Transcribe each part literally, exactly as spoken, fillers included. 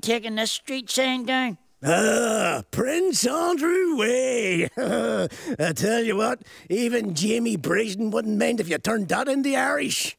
taking the street sign down? Ah, Prince Andrew Way. I tell you what, even Jamie Brazen wouldn't mind if you turned that into Irish.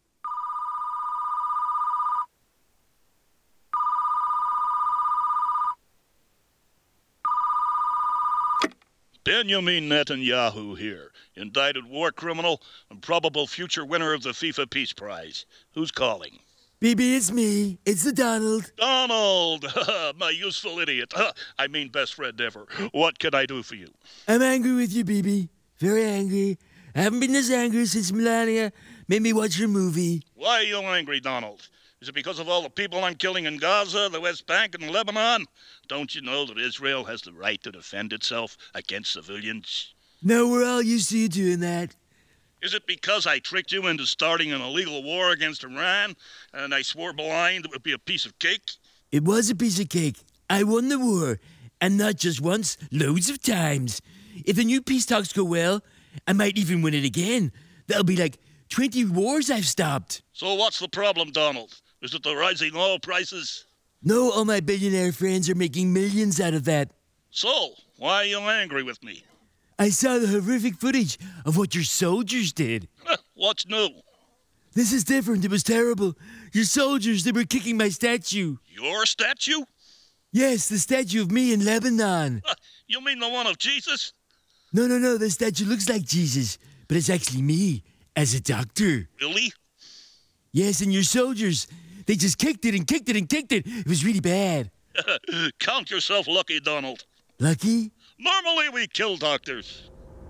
Benjamin Netanyahu here, indicted war criminal and probable future winner of the FIFA Peace Prize. Who's calling? B B, it's me. It's the Donald. Donald! My useful idiot. I mean best friend ever. What can I do for you? I'm angry with you, B B. Very angry. I haven't been this angry since Melania made me watch her movie. Why are you angry, Donald? Is it because of all the people I'm killing in Gaza, the West Bank, and Lebanon? Don't you know that Israel has the right to defend itself against civilians? No, we're all used to you doing that. Is it because I tricked you into starting an illegal war against Iran, and I swore blind it would be a piece of cake? It was a piece of cake. I won the war. And not just once, loads of times. If the new peace talks go well, I might even win it again. That'll be like twenty wars I've stopped. So what's the problem, Donald? Is it the rising oil prices? No, all my billionaire friends are making millions out of that. So, why are you angry with me? I saw the horrific footage of what your soldiers did. What's new? This is different. It was terrible. Your soldiers, they were kicking my statue. Your statue? Yes, the statue of me in Lebanon. You mean the one of Jesus? No, no, no. The statue looks like Jesus, but it's actually me as a doctor. Really? Yes, and your soldiers, they just kicked it and kicked it and kicked it. It was really bad. Count yourself lucky, Donald. Lucky? Normally we kill doctors.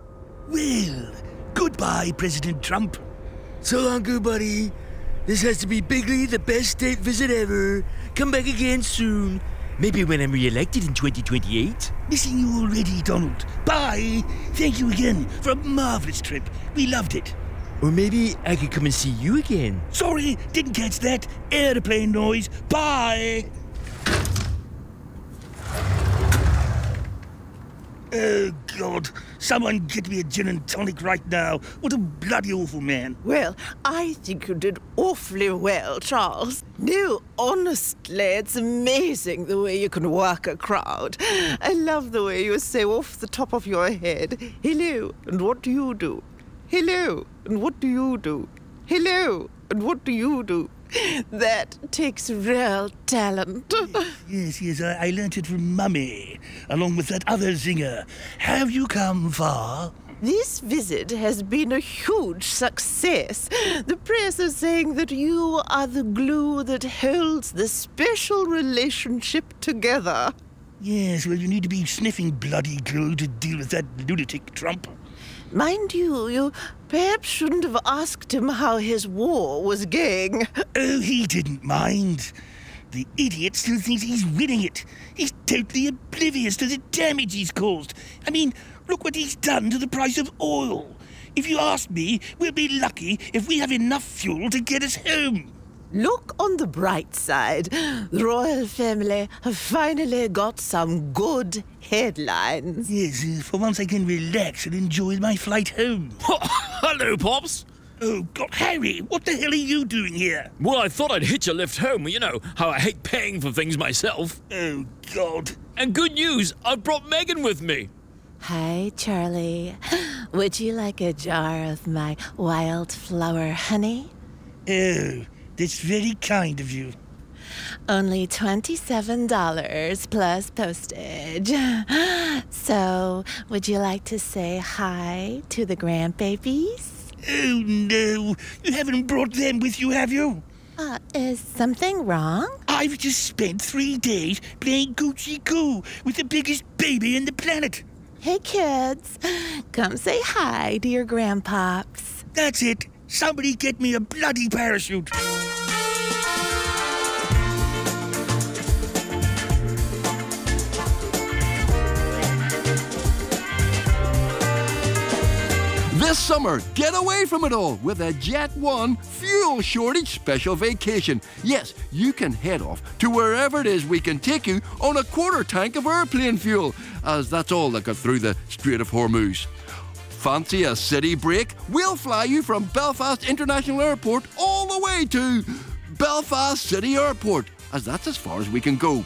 Well, goodbye, President Trump. So long, good buddy. This has to be Bigley, the best state visit ever. Come back again soon. Maybe when I'm re-elected in twenty twenty-eight. Missing you already, Donald. Bye. Thank you again for a marvelous trip. We loved it. Or maybe I could come and see you again. Sorry, didn't catch that. Airplane noise. Bye. Oh, God. Someone get me a gin and tonic right now. What a bloody awful man. Well, I think you did awfully well, Charles. No, honestly, it's amazing the way you can work a crowd. I love the way you say off the top of your head, hello, and what do you do? Hello, and what do you do? Hello, and what do you do? That takes real talent. Yes, yes, I, I learnt it from Mummy, along with that other zinger. Have you come far? This visit has been a huge success. The press is saying that you are the glue that holds the special relationship together. Yes, well, you need to be sniffing bloody glue to deal with that lunatic Trump. Mind you, you perhaps shouldn't have asked him how his war was going. Oh, he didn't mind. The idiot still thinks he's winning it. He's totally oblivious to the damage he's caused. I mean, look what he's done to the price of oil. If you ask me, we'll be lucky if we have enough fuel to get us home. Look on the bright side. The royal family have finally got some good headlines. Yes, uh, for once I can relax and enjoy my flight home. Hello, Pops. Oh, God, Harry, what the hell are you doing here? Well, I thought I'd hitch a lift home. You know how I hate paying for things myself. Oh, God. And good news, I've brought Megan with me. Hi, Charlie. Would you like a jar of my wildflower honey? Oh, that's very kind of you. Only twenty-seven dollars plus postage. So, would you like to say hi to the grandbabies? Oh, no. You haven't brought them with you, have you? Uh, is something wrong? I've just spent three days playing Gucci Goo with the biggest baby on the planet. Hey, kids. Come say hi to your grandpops. That's it. Somebody get me a bloody parachute. This summer, get away from it all with a Jet one fuel shortage special vacation. Yes, you can head off to wherever it is we can take you on a quarter tank of airplane fuel, as that's all that got through the Strait of Hormuz. Fancy a city break? We'll fly you from Belfast International Airport all the way to Belfast City Airport, as that's as far as we can go.